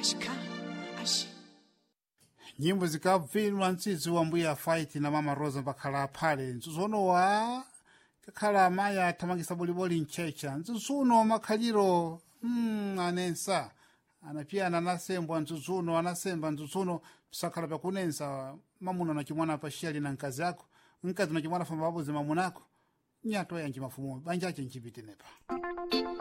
nyimbo zikabvinwa mtsitsi wa mbuya fight na mama Rosa bakhala aphale mtsuzonowa kakhala amayi athamangisa boliboli mchecha mtsuzuno makhaliro anensa anapiyana anasembwa mtsuzuno anasemba mtsuzuno pisakhala pakunensa mamuna na chimwana pashiyali na mkazi ako mkazi na chimwana famba babuze mamunako nyato yanji mafumu banja ache nchipitenepa